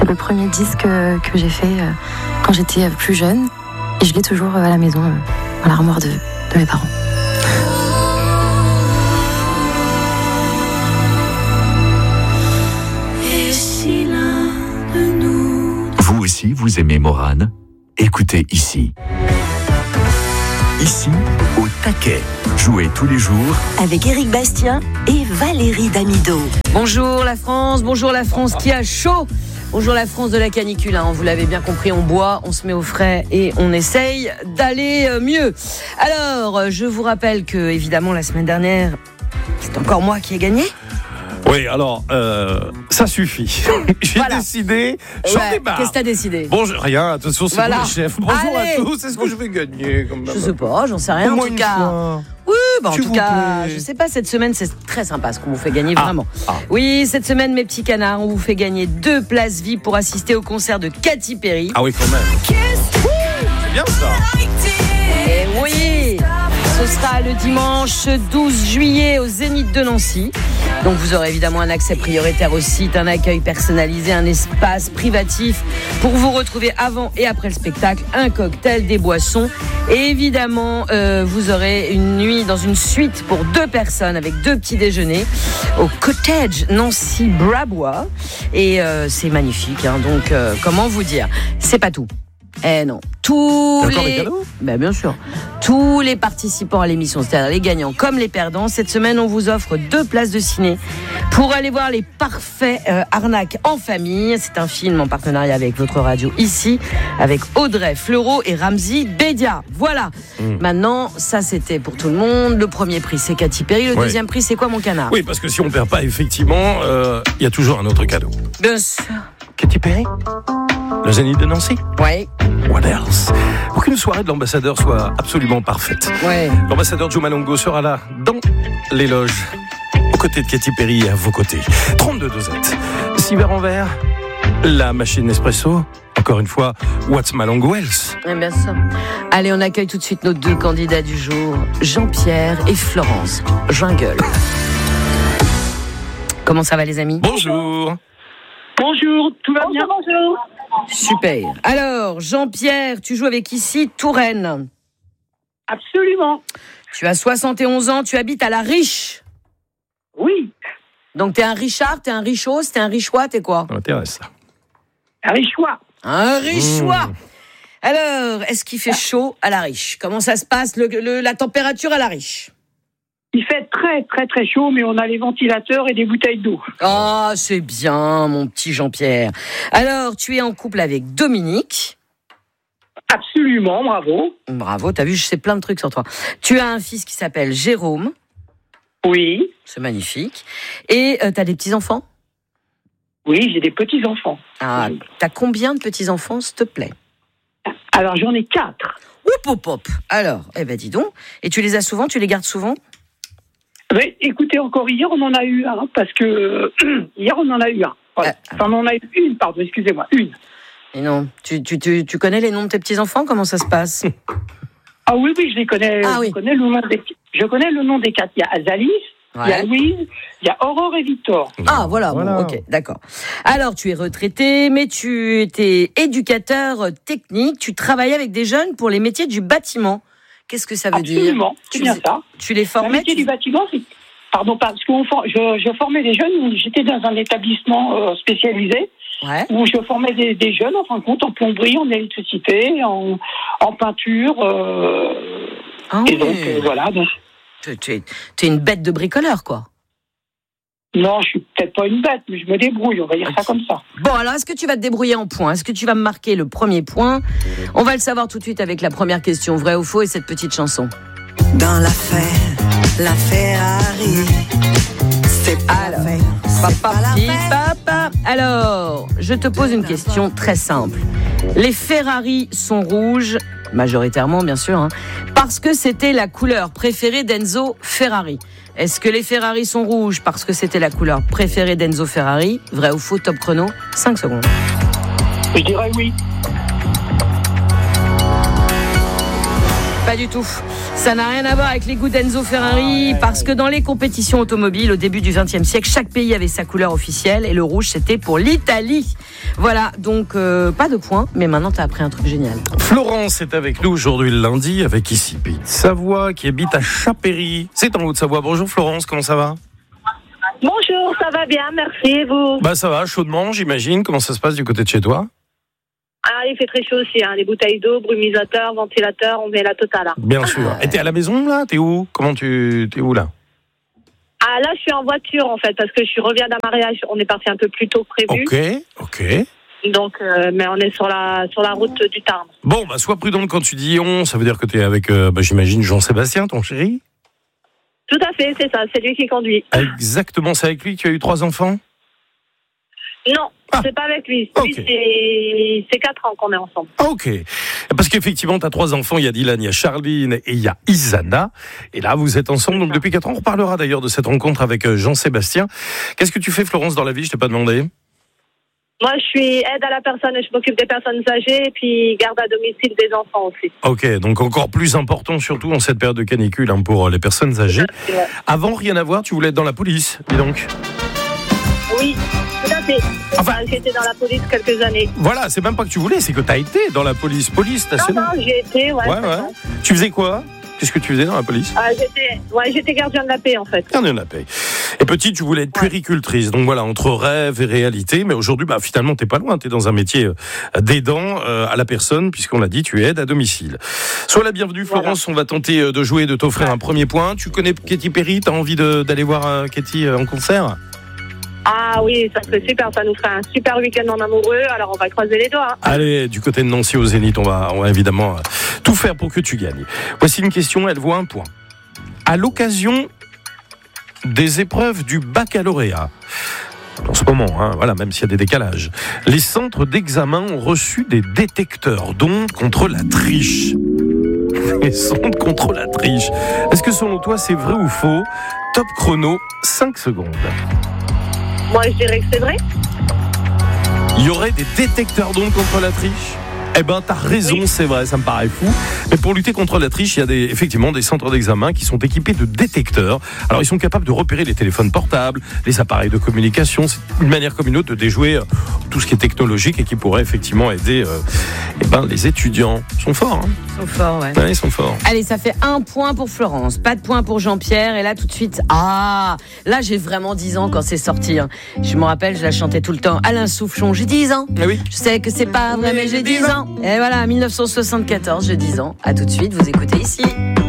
C'est le premier disque que j'ai fait quand j'étais plus jeune. Et je l'ai toujours à la maison, dans l'armoire de mes parents. Vous aussi, vous aimez Morane ? Écoutez ici. Ici, au taquet. Jouez tous les jours avec Éric Bastien et Valérie Damido. Bonjour la France qui a chaud. Bonjour la France de la canicule, hein. Vous l'avez bien compris, on boit, on se met au frais et on essaye d'aller mieux. Alors, je vous rappelle que, évidemment, la semaine dernière, c'est encore moi qui ai gagné. Oui, alors, ça suffit. J'ai décidé, j'en débarque. Qu'est-ce que t'as décidé ? Bonjour, rien, attention, c'est vous le chef. Bonjour à tous, est-ce que je vais gagner quand même ? Je sais pas, j'en sais rien en tout cas. Oui, en tout cas, je sais pas, cette semaine, c'est très sympa ce qu'on vous fait gagner, vraiment. Oui, cette semaine, mes petits canards, on vous fait gagner 2 places VIP pour assister au concert de Katy Perry. Ah oui, quand même. C'est bien ça. Et oui, ce sera le dimanche 12 juillet au Zénith de Nancy. Donc vous aurez évidemment un accès prioritaire au site, un accueil personnalisé, un espace privatif pour vous retrouver avant et après le spectacle, un cocktail, des boissons. Et évidemment, vous aurez une nuit dans une suite pour 2 personnes avec 2 petits déjeuners au Cottage Nancy Brabois. Et c'est magnifique, hein. Donc comment vous dire, c'est pas tout. Eh non, bien sûr, tous les participants à l'émission, c'est-à-dire les gagnants comme les perdants, cette semaine on vous offre 2 places de ciné pour aller voir Les Parfaits Arnaques en famille. C'est un film en partenariat avec votre radio ici, avec Audrey Fleurot et Ramzy Bedia. Voilà. Maintenant, ça c'était pour tout le monde. Le premier prix c'est Katy Perry, le deuxième prix c'est quoi mon canard ? Oui, parce que si on perd pas, effectivement, il y a toujours un autre cadeau. Bien sûr. Katy Perry ? Le Zénith de Nancy ? Oui. What else ? Pour qu'une soirée de l'ambassadeur soit absolument parfaite. Ouais. L'ambassadeur Joe Malongo sera là, dans les loges, aux côtés de Katy Perry et à vos côtés. 32 dosettes, 6 verres en verre, la machine Nespresso. Encore une fois, what's Malongo else ? Eh bien ça. Allez, on accueille tout de suite nos 2 candidats du jour, Jean-Pierre et Florence Jungle. Comment ça va les amis ? Bonjour. Bonjour, tout va bien ? Bonjour. Super. Alors, Jean-Pierre, tu joues avec ici Touraine. Absolument. Tu as 71 ans, tu habites à La Riche. Oui. Donc, t'es un Richard, t'es un Richos, t'es un Richois, t'es quoi ? Ça m'intéresse, ça. Un Richois. Un Richois. Alors, est-ce qu'il fait chaud à La Riche ? Comment ça se passe, la température à La Riche ? Il fait très, très, très chaud, mais on a les ventilateurs et des bouteilles d'eau. Oh, c'est bien, mon petit Jean-Pierre. Alors, tu es en couple avec Dominique. Absolument, bravo. Bravo, t'as vu, je sais plein de trucs sur toi. Tu as un fils qui s'appelle Jérôme. Oui. C'est magnifique. Et t'as des petits-enfants ? Oui, j'ai des petits-enfants. Ah, oui. T'as combien de petits-enfants, s'il te plaît ? Alors, j'en ai 4. Hop. Alors, dis donc. Et tu les as souvent ? Tu les gardes souvent ? Oui, écoutez, encore hier, on en a eu un, parce que hier, on en a eu un. Voilà. Enfin, on en a eu une, pardon, excusez-moi, une. Et non, tu connais les noms de tes petits-enfants ? Comment ça se passe ? Ah oui, je les connais. Ah, oui. Je connais le nom des 4. Il y a Azalis, il y a Louise, il y a Aurore et Victor. Ah, voilà. Bon, ok, d'accord. Alors, tu es retraité, mais tu étais éducateur technique. Tu travaillais avec des jeunes pour les métiers du bâtiment. Qu'est-ce que ça veut dire ? Absolument, c'est bien ça. Tu les formais ? Le métier du bâtiment, c'est... Pardon, parce que je formais des jeunes. J'étais dans un établissement spécialisé où je formais des jeunes, en fin de compte, en plomberie, en électricité, en peinture. Et donc, voilà. Donc... Tu es une bête de bricoleur, quoi. Non, je suis peut-être pas une bête, mais je me débrouille, on va dire ça comme ça. Bon, alors, est-ce que tu vas te débrouiller en points ? Est-ce que tu vas me marquer le premier point ? On va le savoir tout de suite avec la première question, vrai ou faux, et cette petite chanson. Dans l'affaire, la Ferrari, c'est pas Papa. Alors, je te pose une question très simple. Les Ferrari sont rouges, majoritairement bien sûr, hein, parce que c'était la couleur préférée d'Enzo Ferrari. Est-ce que les Ferrari sont rouges parce que c'était la couleur préférée d'Enzo Ferrari ? Vrai ou faux, top chrono, 5 secondes. Je dirais oui. Pas du tout. Ça n'a rien à voir avec les goûts d'Enzo Ferrari, parce que dans les compétitions automobiles, au début du XXe siècle, chaque pays avait sa couleur officielle, et le rouge, c'était pour l'Italie. Voilà, donc pas de points, mais maintenant, tu as appris un truc génial. Florence est avec nous aujourd'hui le lundi, avec ici Pays de Savoie, qui habite à Chapéry. C'est en Haute-Savoie. Bonjour Florence, comment ça va ? Bonjour, ça va bien, merci, et vous ? Bah ça va, chaudement, j'imagine. Comment ça se passe du côté de chez toi ? Ah, il fait très chaud aussi, hein. Les bouteilles d'eau, brumisateur, ventilateur, on met la totale. Hein. Bien sûr. Et t'es à la maison là ? T'es où ? T'es où là ? Ah, là, je suis en voiture en fait, parce que je reviens d'un mariage. On est parti un peu plus tôt que prévu. Ok. Donc, mais on est sur la route du Tarn. Bon, bah sois prudente quand tu dis on. Ça veut dire que t'es avec, j'imagine, Jean-Sébastien, ton chéri ? Tout à fait, c'est ça. C'est lui qui conduit. Exactement. C'est avec lui que tu as eu 3 enfants ? Non, c'est pas avec lui. Lui, c'est 4 ans qu'on est ensemble. Ok. Parce qu'effectivement, tu as 3 enfants. Il y a Dylan, il y a Charline et il y a Isana. Et là, vous êtes ensemble donc depuis 4 ans. On reparlera d'ailleurs de cette rencontre avec Jean-Sébastien. Qu'est-ce que tu fais, Florence, dans la vie ? Je t'ai pas demandé. Moi, je suis aide à la personne. Je m'occupe des personnes âgées et puis garde à domicile des enfants aussi. Ok, donc encore plus important, surtout en cette période de canicule pour les personnes âgées. Avant, rien à voir, tu voulais être dans la police, dis donc. Oui, tout à fait. J'étais dans la police quelques années. Voilà, c'est même pas que tu voulais, c'est que tu as été dans la police nationale. Non, j'y étais, ouais. Tu faisais quoi ? Qu'est-ce que tu faisais dans la police ? J'étais gardien de la paix en fait. Gardien de la paix. Et petite, tu voulais être puéricultrice. Donc voilà, entre rêve et réalité. Mais aujourd'hui, finalement, t'es pas loin. T'es dans un métier d'aidant à la personne, puisqu'on l'a dit, tu aides à domicile. Sois la bienvenue, Florence. Voilà. On va tenter de jouer, de t'offrir un premier point. Tu connais Katy Perry ? T'as envie d'aller voir Katy en concert ? Ah oui, ça serait super, ça nous ferait un super week-end en amoureux, alors on va croiser les doigts. Hein. Allez, du côté de Nancy au Zénith, on va évidemment tout faire pour que tu gagnes. Voici une question, elle vaut 1 point. À l'occasion des épreuves du baccalauréat, en ce moment, même s'il y a des décalages, les centres d'examen ont reçu des détecteurs d'ondes contre la triche. Les sondes contre la triche. Est-ce que selon toi, c'est vrai ou faux ? Top chrono, 5 secondes. Moi, je dirais que c'est vrai. Il y aurait des détecteurs d'ondes contre la triche ? Eh ben, t'as raison, oui. C'est vrai, ça me paraît fou. Mais pour lutter contre la triche, il y a effectivement des centres d'examen qui sont équipés de détecteurs. Alors, ils sont capables de repérer les téléphones portables, les appareils de communication. C'est une manière comme une autre de déjouer tout ce qui est technologique et qui pourrait effectivement aider les étudiants. Ils sont forts, hein ? Ils sont forts, ouais. Ouais, ils sont forts. Allez, ça fait 1 point pour Florence, pas de point pour Jean-Pierre. Et là, tout de suite, là, j'ai vraiment 10 ans quand c'est sorti. Hein. Je me rappelle, je la chantais tout le temps. Alain Soufflon, j'ai 10 ans. Ah oui. Je sais que c'est pas vrai, mais j'ai 10 ans. Et voilà, 1974, j'ai 10 ans. À tout de suite, vous écoutez ici.